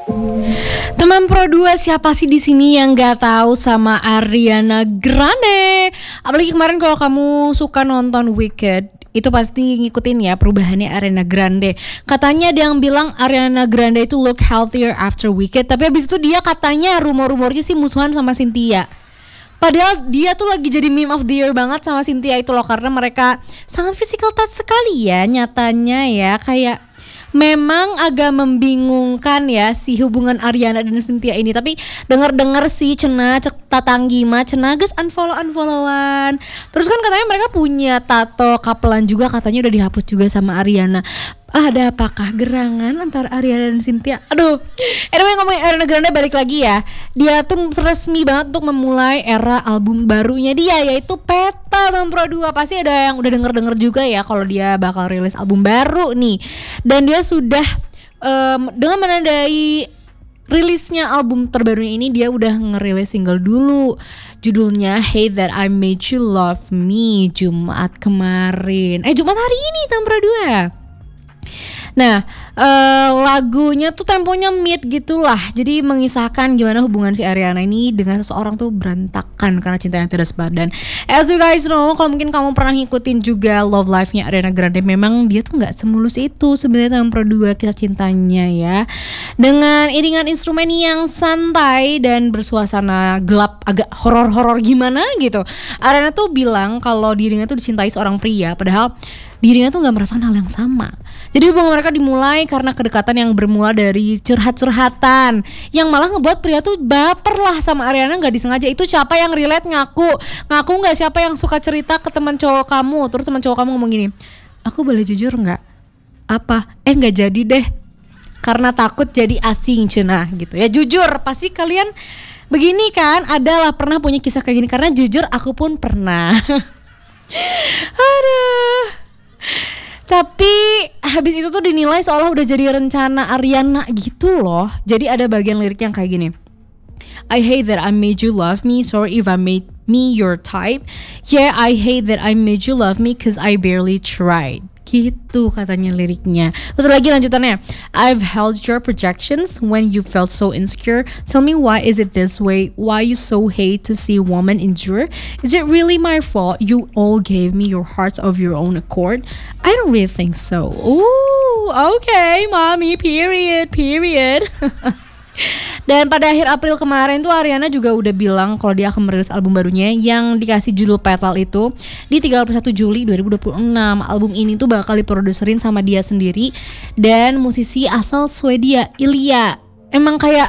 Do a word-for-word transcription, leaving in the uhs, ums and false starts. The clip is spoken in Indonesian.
Teman Pro dua, siapa sih di sini yang nggak tahu sama Ariana Grande? Apalagi kemarin kalau kamu suka nonton Wicked, itu pasti ngikutin ya perubahannya Ariana Grande. Katanya ada yang bilang Ariana Grande itu look healthier after Wicked, tapi habis itu dia katanya rumor-rumornya sih musuhan sama Cynthia. Padahal dia tuh lagi jadi meme of the year banget sama Cynthia itu loh, karena mereka sangat physical touch sekali ya nyatanya ya. Kayak memang agak membingungkan ya si hubungan Ariana dan Cynthia ini. Tapi denger-denger sih cenah cek tatanggi mah cenah geus unfollow-unfollowan. Terus kan katanya mereka punya tato kapelan juga, katanya udah dihapus juga sama Ariana. Ada apakah gerangan antara Ariana dan Cynthia? Aduh. Anyway, ngomongin Ariana Grande balik lagi ya. Dia tuh resmi banget untuk memulai era album barunya dia, yaitu Petal Teman Pro dua. Pasti ada yang udah denger-denger juga ya kalau dia bakal rilis album baru nih. Dan dia sudah um, dengan menandai rilisnya album terbarunya ini, dia udah ngerilis single dulu. Judulnya Hey That I Made You Love Me, Jumat kemarin. Eh Jumat hari ini Teman Pro dua. Nah, uh, lagunya tuh temponya mid gitulah. Jadi mengisahkan gimana hubungan si Ariana ini dengan seseorang tuh berantakan karena cinta yang tidak sepadan. As you guys know, kalau mungkin kamu pernah ngikutin juga love life-nya Ariana Grande, memang dia tuh gak semulus itu sebenarnya Teman Pro dua kisah cintanya ya. Dengan iringan instrumen yang santai dan bersuasana gelap, agak horor-horor gimana gitu. Ariana tuh bilang kalau dirinya tuh dicintai seorang pria, padahal dirinya tuh gak merasakan hal yang sama. Jadi hubungan mereka dimulai karena kedekatan yang bermula dari curhat-curhatan, yang malah ngebuat pria tuh baper lah sama Ariana gak disengaja. Itu siapa yang relate ngaku Ngaku gak siapa yang suka cerita ke teman cowok kamu. Terus teman cowok kamu ngomong gini, aku boleh jujur gak? Apa? Eh gak jadi deh, karena takut jadi asing cenah gitu ya. Jujur, pasti kalian begini kan, adalah pernah punya kisah kayak gini. Karena jujur aku pun pernah. Aduh. Tapi habis itu tuh dinilai seolah udah jadi rencana Ariana gitu loh. Jadi ada bagian lirik yang kayak gini, I hate that I made you love me, sorry if I made me your type. Yeah, I hate that I made you love me cause I barely tried. Gitu katanya liriknya. Terus lagi lanjutannya, I've held your projections when you felt so insecure. Tell me why is it this way? Why you so hate to see a woman endure? Is it really my fault? You all gave me your hearts of your own accord. I don't really think so. Ooh, okay, mommy, period, period. Dan pada akhir April kemarin tuh Ariana juga udah bilang kalau dia akan merilis album barunya yang dikasih judul Petal itu di tiga puluh satu Juli dua ribu dua puluh enam. Album ini tuh bakal diproduserin sama dia sendiri dan musisi asal Swedia, Ilya. Emang kayak